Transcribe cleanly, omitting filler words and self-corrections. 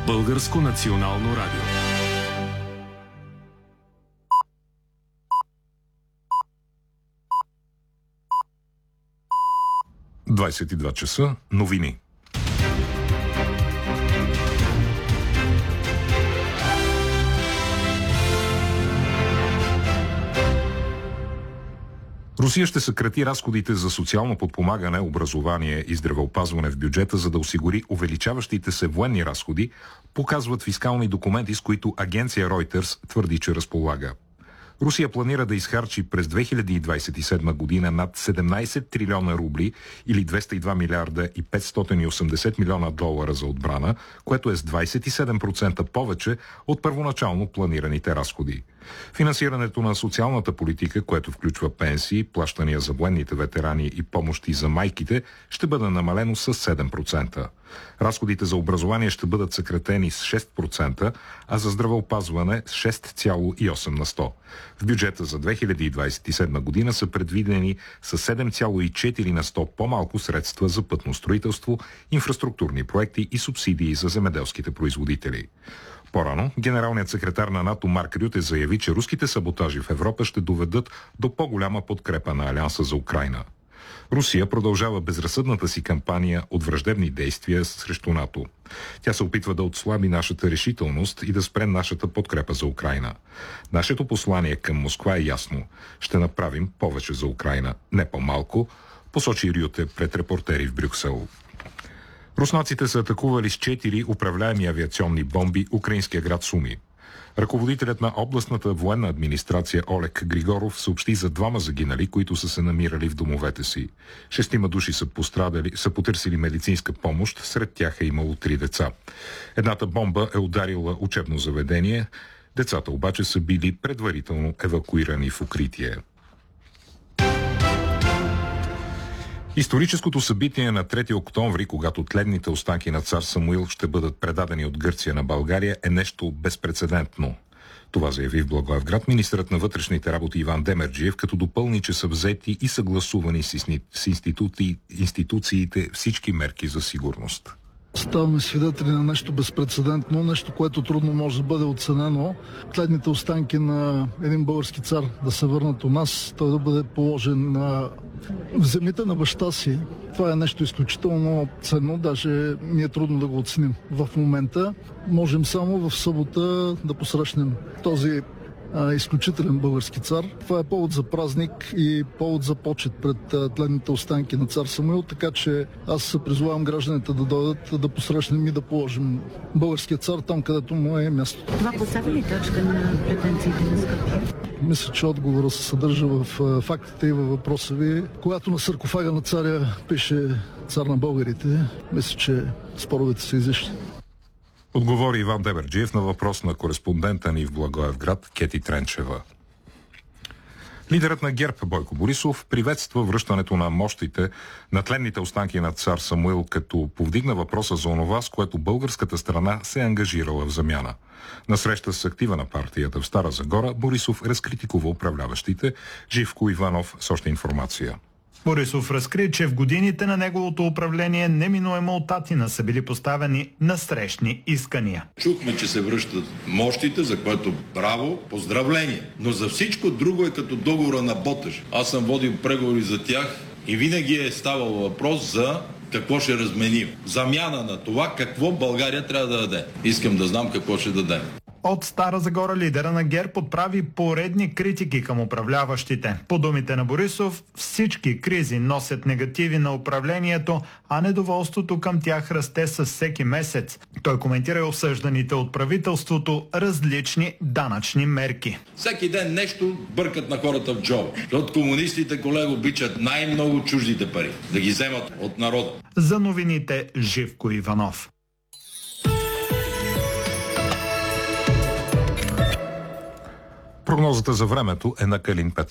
Българско национално радио. Двадесет и два часа. Новини. Русия ще съкрати разходите за социално подпомагане, образование и здравеопазване в бюджета, за да осигури увеличаващите се военни разходи, показват фискални документи, с които агенция Reuters твърди, че разполага. Русия планира да изхарчи през 2027 година над 17 трилиона рубли или 202 милиарда и 580 милиона долара за отбрана, което е с 27% повече от първоначално планираните разходи. Финансирането на социалната политика, което включва пенсии, плащания за военните ветерани и помощи за майките, ще бъде намалено с 7%. Разходите за образование ще бъдат съкратени с 6%, а за здравеопазване с 6,8 на 100. В бюджета за 2027 година са предвидени с 7,4 на 100 по-малко средства за пътно строителство, инфраструктурни проекти и субсидии за земеделските производители. По-рано, генералният секретар на НАТО Марк Рюте заяви, че руските саботажи в Европа ще доведат до по-голяма подкрепа на Алианса за Украйна. Русия продължава безразсъдната си кампания от враждебни действия срещу НАТО. Тя се опитва да отслаби нашата решителност и да спре нашата подкрепа за Украйна. Нашето послание към Москва е ясно. Ще направим повече за Украйна, не по-малко, посочи Рюте пред репортери в Брюксел. Руснаците са атакували с 4 управляеми авиационни бомби украинския град Суми. Ръководителят на областната военна администрация Олег Григоров съобщи за 2 загинали, които са се намирали в домовете си. 6 души са потърсили медицинска помощ, сред тях е имало 3 деца. Едната бомба е ударила учебно заведение, децата обаче са били предварително евакуирани в укритие. Историческото събитие на 3 октомври, когато тледните останки на цар Самуил ще бъдат предадени от Гърция на България, е нещо безпрецедентно. Това заяви в Благоевград министърът на вътрешните работи Иван Демерджиев, като допълни, че са взети и съгласувани с институциите всички мерки за сигурност. Ставаме свидетели на нещо безпрецедентно, нещо, което трудно може да бъде оценено. Тледните останки на един български цар да се върнат у нас, той да бъде положен в земите на баща си. Това е нещо изключително ценно, даже ми е трудно да го оценим в момента. Можем само в събота да посрещнем този изключителен български цар. Това е повод за празник и повод за почет пред тледните останки на цар Самуил, така че аз призовавам гражданите да дойдат да посрещнем и да положим българския цар там, където му е място. Това поставя ли точка на претенциите на Скопие? Мисля, че отговорът се съдържа в фактите и във въпроса ви. Когато на саркофага на царя пише цар на българите, мисля, че споровете са излишни. Отговори Иван Демерджиев на въпрос на кореспондента ни в Благоевград Кети Тренчева. Лидерът на ГЕРБ Бойко Борисов приветства връщането на мощите на тледните останки на цар Самуил, като повдигна въпроса за онова, с което българската страна се е ангажирала в замяна. На среща с актива на партията в Стара Загора Борисов разкритикува управляващите. Живко Иванов с още информация. Борисов разкри, че в годините на неговото управление неминуемо от Атина са били поставени насрещни искания. Чухме, че се връщат мощите, за което браво, поздравление. Но за всичко друго е като договора на Боташ. Аз съм водил преговори за тях и винаги е ставал въпрос за какво ще разменим. Замяна на това какво България трябва да даде. Искам да знам какво ще даде. От Стара Загора лидера на ГЕРБ отправи поредни критики към управляващите. По думите на Борисов, всички кризи носят негативи на управлението, а недоволството към тях расте с всеки месец. Той коментира осъжданите от правителството различни данъчни мерки. Всеки ден нещо бъркат на хората в джоба. Защото комунистите, колега, обичат най-много чуждите пари. Да ги вземат от народа. За новините Живко Иванов. Прогнозата за времето е на Калин Петров.